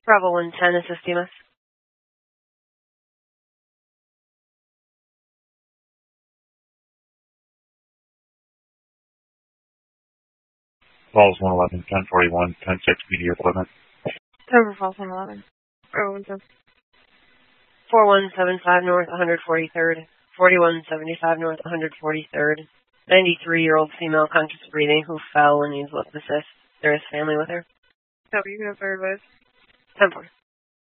Bravo 110, assisting us. Falls 111, 1041, 106 media equipment. Tower Falls 111. Bravo 110. 4175 North 143rd. 4175 North 143rd. 93-year-old female conscious breathing who fell and needs lip assist. There is family with her. Copy, you have advice. 10-4.